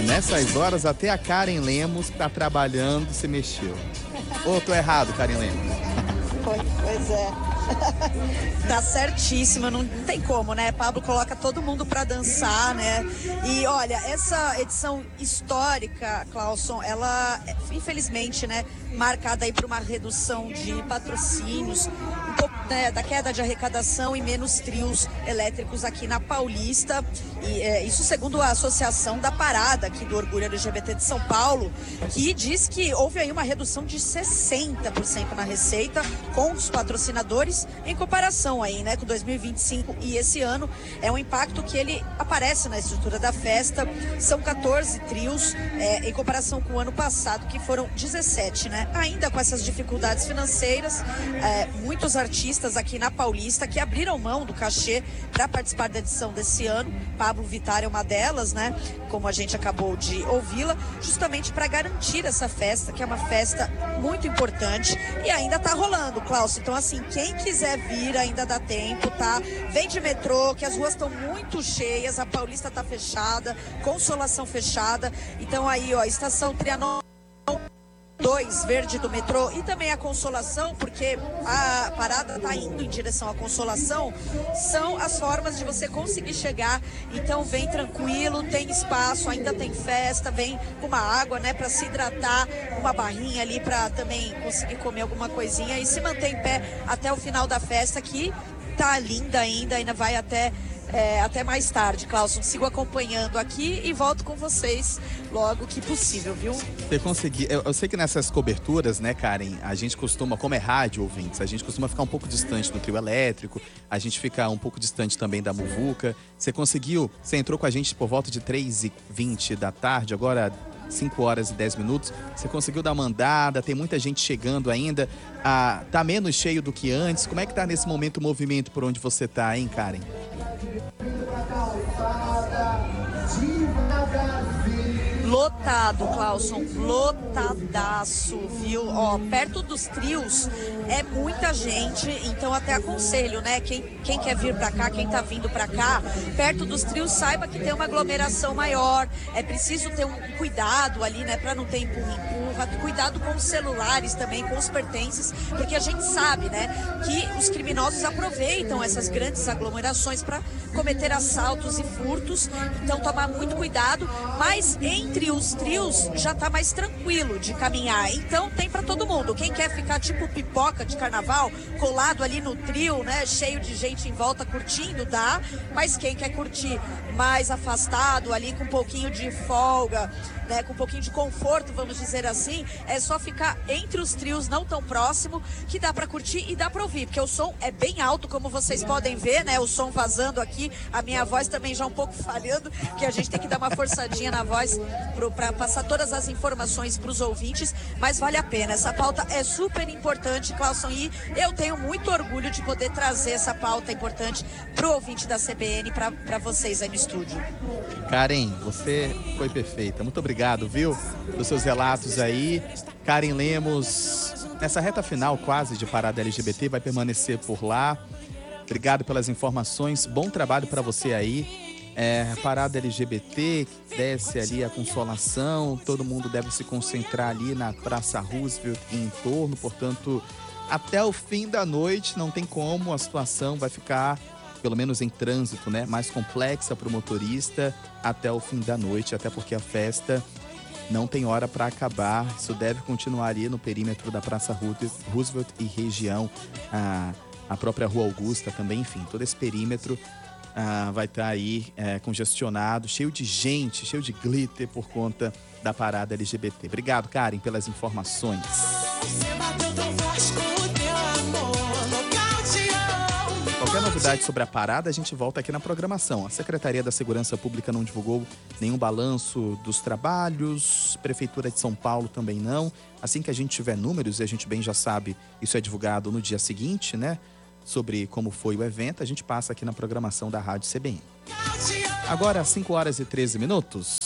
Nessas horas, até a Karen Lemos, que tá trabalhando, se mexeu. Ou tô errado, Karen Lemos? Pois é. Tá certíssima, não tem como, né? Pablo coloca todo mundo pra dançar, né? E olha, essa edição histórica, Clauson, ela, infelizmente, né, marcada aí por uma redução de patrocínios, um pouco, né, da queda de arrecadação e menos trios elétricos aqui na Paulista. E isso segundo a Associação da Parada aqui do Orgulho LGBT de São Paulo, que diz que houve aí uma redução de 60% na receita com os patrocinadores em comparação aí, né, com 2025 e esse ano. É um impacto que ele aparece na estrutura da festa. São 14 trios, em comparação com o ano passado, que foram 17, né? Ainda com essas dificuldades financeiras, muitos artistas aqui na Paulista que abriram mão do cachê para participar da edição desse ano. Pablo Vittar é uma delas, né? Como a gente acabou de ouvi-la, justamente para garantir essa festa, que é uma festa muito importante e ainda tá rolando, Klaus. Então, assim, quem quiser vir ainda dá tempo, tá? Vem de metrô, que as ruas estão muito cheias, a Paulista tá fechada, Consolação fechada. Então aí, ó, Estação Trianon 2, verde do metrô, e também a Consolação, porque a parada tá indo em direção à Consolação, são as formas de você conseguir chegar. Então vem tranquilo, tem espaço, ainda tem festa, vem com uma água, né, para se hidratar, uma barrinha ali para também conseguir comer alguma coisinha e se manter em pé até o final da festa, que tá linda ainda vai até mais tarde, Clauson. Sigo acompanhando aqui e volto com vocês logo que possível, viu? Você conseguiu. Eu sei que nessas coberturas, né, Karen, a gente costuma, como é rádio, ouvintes, a gente costuma ficar um pouco distante do trio elétrico, a gente fica um pouco distante também da muvuca. Você entrou com a gente por volta de 3h20 da tarde, agora 5h10. Você conseguiu dar uma andada, tem muita gente chegando ainda, tá menos cheio do que antes. Como é que tá nesse momento o movimento por onde você tá, hein, Karen? Lotado, Clauson, lotadaço, viu? Ó, perto dos trios é muita gente, então até aconselho, né? Quem quer vir pra cá, quem tá vindo pra cá, perto dos trios, saiba que tem uma aglomeração maior. É preciso ter um cuidado ali, né? Pra não ter empurra-empurra. Cuidado com os celulares também, com os pertences, porque a gente sabe, né? Que os criminosos aproveitam essas grandes aglomerações pra cometer assaltos e furtos. Então tomar muito cuidado, mas entre os trios já tá mais tranquilo de caminhar, então tem pra todo mundo. Quem quer ficar tipo pipoca de carnaval, colado ali no trio, né, cheio de gente em volta curtindo, dá, mas quem quer curtir mais afastado ali, com um pouquinho de folga, né, com um pouquinho de conforto, vamos dizer assim, é só ficar entre os trios, não tão próximo, que dá pra curtir e dá pra ouvir, porque o som é bem alto, como vocês podem ver, né, o som vazando aqui, a minha voz também já um pouco falhando, que a gente tem que dar uma forçadinha na voz para passar todas as informações para os ouvintes, mas vale a pena. Essa pauta é super importante, Clauson, e eu tenho muito orgulho de poder trazer essa pauta importante para o ouvinte da CBN, para vocês aí no estúdio. Karen, você foi perfeita. Muito obrigado, viu, pelos seus relatos aí. Karen Lemos, nessa reta final quase de Parada LGBT, vai permanecer por lá. Obrigado pelas informações, bom trabalho para você aí. Parada LGBT, desce ali a Consolação, todo mundo deve se concentrar ali na Praça Roosevelt e em torno, portanto, até o fim da noite não tem como, a situação vai ficar, pelo menos em trânsito, né, mais complexa para o motorista até o fim da noite, até porque a festa não tem hora para acabar, isso deve continuar ali no perímetro da Praça Roosevelt e região, a própria Rua Augusta também, enfim, todo esse perímetro vai estar aí congestionado, cheio de gente, cheio de glitter por conta da parada LGBT. Obrigado, Karen, pelas informações. Qualquer novidade sobre a parada, a gente volta aqui na programação. A Secretaria da Segurança Pública não divulgou nenhum balanço dos trabalhos, Prefeitura de São Paulo também não. Assim que a gente tiver números, e a gente bem já sabe, isso é divulgado no dia seguinte, né? Sobre como foi o evento, a gente passa aqui na programação da Rádio CBN. Agora, 5h13.